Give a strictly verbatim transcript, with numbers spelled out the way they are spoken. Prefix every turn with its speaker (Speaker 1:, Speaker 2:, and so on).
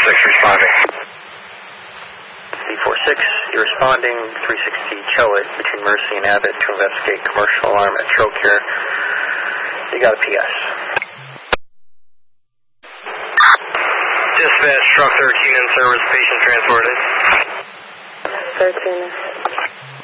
Speaker 1: six responding.
Speaker 2: B four six, you're responding three sixty Choate between Mercy and Abbott to investigate commercial alarm at Trocare. You got a P S.
Speaker 1: Dispatch, truck thirteen in service, patient transported.
Speaker 3: thirteen.